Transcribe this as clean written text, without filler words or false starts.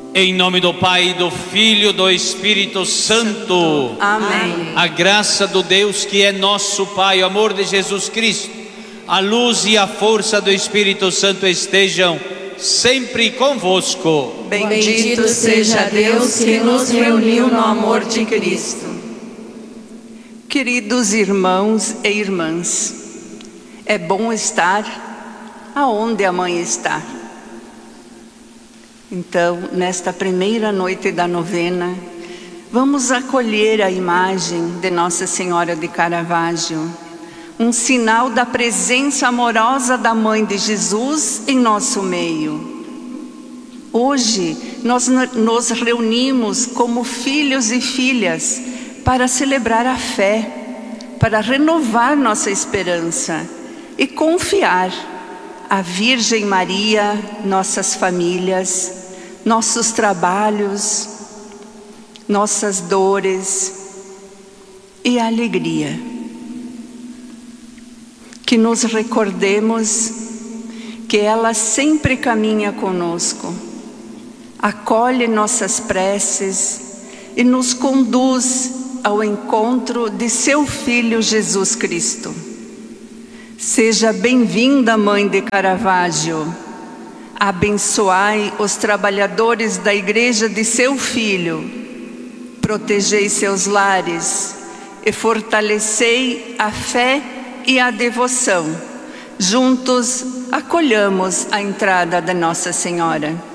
Em nome do Pai, do Filho e do Espírito Santo. Amém. A graça do Deus que é nosso Pai, o amor de Jesus Cristo, a luz e a força do Espírito Santo estejam sempre convosco. Bendito seja Deus que nos reuniu no amor de Cristo. Queridos irmãos e irmãs, é bom estar aonde a mãe está. Então, nesta primeira noite da novena, vamos acolher a imagem de Nossa Senhora de Caravaggio, um sinal da presença amorosa da Mãe de Jesus em nosso meio. Hoje, nós nos reunimos como filhos e filhas para celebrar a fé, para renovar nossa esperança e confiar a Virgem Maria, nossas famílias, nossos trabalhos, nossas dores e a alegria. Que nos recordemos que ela sempre caminha conosco, acolhe nossas preces e nos conduz ao encontro de seu Filho Jesus Cristo. Seja bem-vinda, Mãe de Caravaggio. Abençoai os trabalhadores da Igreja de seu Filho, protegei seus lares e fortalecei a fé e a devoção. Juntos acolhamos a entrada da Nossa Senhora.